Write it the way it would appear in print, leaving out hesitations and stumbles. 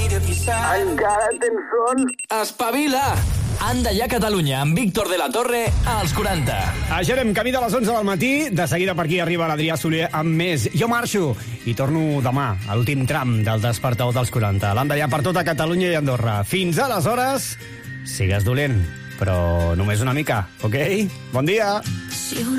Encara tens son? Espavila! Anda ja Catalunya, amb Víctor de la Torre, als 40. Això anem camí de les 11 del matí. De seguida per aquí arriba l'Adrià Soler amb més. Jo marxo i torno demà, a l'últim tram del despertador dels 40. L'Anda ja per tota Catalunya i Andorra. Fins aleshores, sigues dolent, però només una mica, ok? Bon dia!